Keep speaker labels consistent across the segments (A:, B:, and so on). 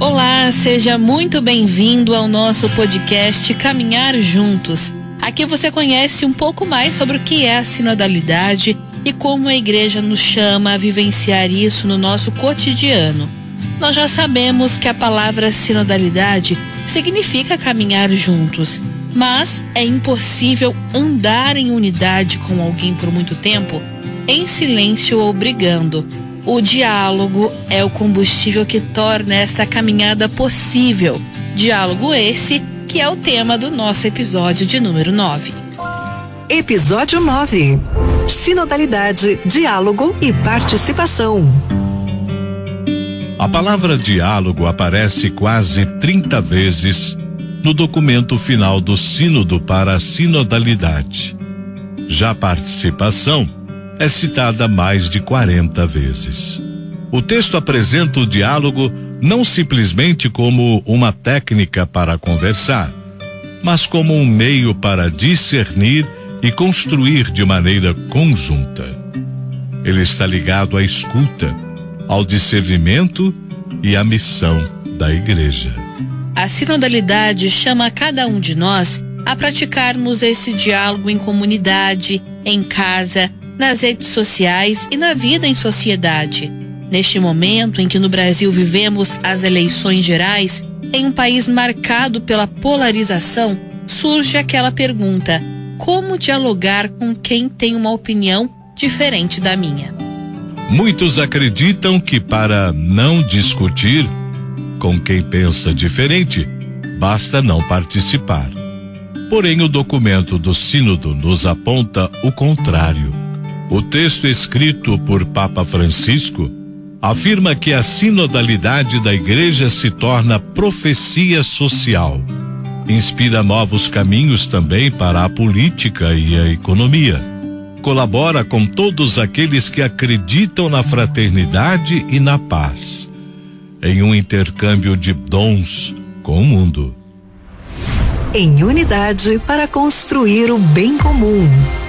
A: Olá, seja muito bem-vindo ao nosso podcast Caminhar Juntos. Aqui você conhece um pouco mais sobre o que é a sinodalidade e como a igreja nos chama a vivenciar isso no nosso cotidiano. Nós já sabemos que a palavra sinodalidade significa caminhar juntos, mas é impossível andar em unidade com alguém por muito tempo, em silêncio ou brigando. O diálogo é o combustível que torna essa caminhada possível. Diálogo esse que é o tema do nosso episódio de número 9.
B: Episódio 9. Sinodalidade, diálogo e participação.
C: A palavra diálogo aparece quase 30 vezes no documento final do Sínodo para a Sinodalidade. Já participação é citada mais de 40 vezes. O texto apresenta o diálogo não simplesmente como uma técnica para conversar, mas como um meio para discernir e construir de maneira conjunta. Ele está ligado à escuta, ao discernimento e à missão da igreja.
A: A sinodalidade chama cada um de nós a praticarmos esse diálogo em comunidade, em casa, nas redes sociais e na vida em sociedade. Neste momento em que no Brasil vivemos as eleições gerais, em um país marcado pela polarização, surge aquela pergunta: como dialogar com quem tem uma opinião diferente da minha?
C: Muitos acreditam que para não discutir com quem pensa diferente, basta não participar. Porém, o documento do Sínodo nos aponta o contrário. O texto escrito por Papa Francisco afirma que a sinodalidade da igreja se torna profecia social. Inspira novos caminhos também para a política e a economia. Colabora com todos aqueles que acreditam na fraternidade e na paz, em um intercâmbio de dons com o mundo.
B: Em unidade para construir o bem comum.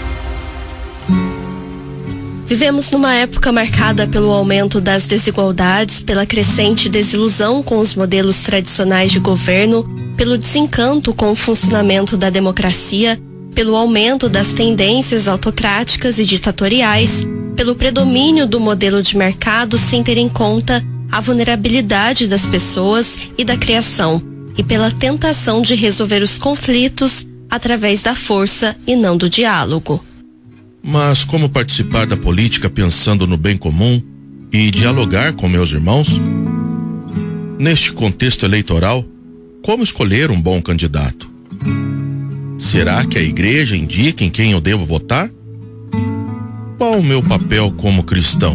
D: Vivemos numa época marcada pelo aumento das desigualdades, pela crescente desilusão com os modelos tradicionais de governo, pelo desencanto com o funcionamento da democracia, pelo aumento das tendências autocráticas e ditatoriais, pelo predomínio do modelo de mercado sem ter em conta a vulnerabilidade das pessoas e da criação, e pela tentação de resolver os conflitos através da força e não do diálogo.
E: Mas como participar da política pensando no bem comum e dialogar com meus irmãos? Neste contexto eleitoral, como escolher um bom candidato? Será que a igreja indica em quem eu devo votar? Qual o meu papel como cristão?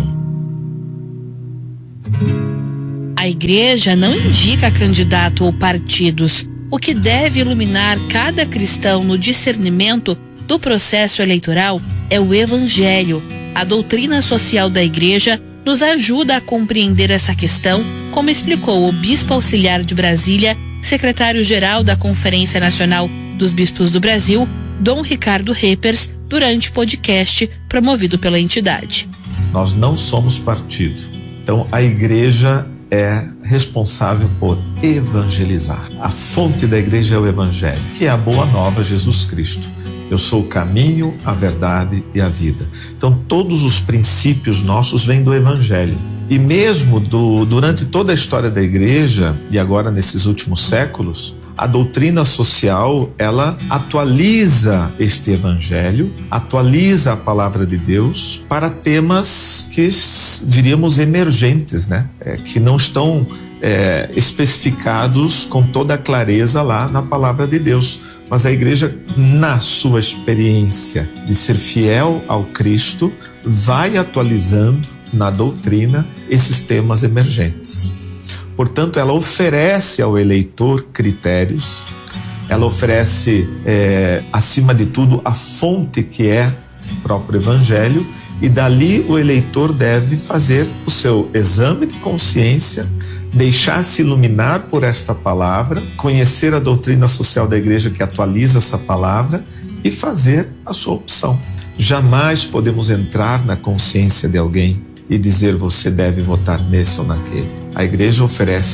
A: A igreja não indica candidato ou partidos. O que deve iluminar cada cristão no discernimento do processo eleitoral é o Evangelho. A doutrina social da igreja nos ajuda a compreender essa questão, como explicou o Bispo Auxiliar de Brasília, secretário-geral da Conferência Nacional dos Bispos do Brasil, Dom Ricardo Reppers, durante o podcast promovido pela entidade.
F: Nós não somos partido. Então a igreja é responsável por evangelizar. A fonte da igreja é o Evangelho, que é a boa nova, Jesus Cristo. Eu sou o caminho, a verdade e a vida. Então todos os princípios nossos vêm do Evangelho. E mesmo durante toda a história da igreja, e agora nesses últimos séculos, a doutrina social, ela atualiza este Evangelho, atualiza a palavra de Deus para temas que diríamos emergentes, né? Que não estão especificados com toda a clareza lá na palavra de Deus. Mas a igreja, na sua experiência de ser fiel ao Cristo, vai atualizando na doutrina esses temas emergentes. Portanto, ela oferece ao eleitor critérios, ela oferece, acima de tudo, a fonte que é o próprio Evangelho, e dali o eleitor deve fazer o seu exame de consciência, deixar-se iluminar por esta palavra, conhecer a doutrina social da igreja que atualiza essa palavra e fazer a sua opção. Jamais podemos entrar na consciência de alguém e dizer você deve votar nesse ou naquele. A igreja oferece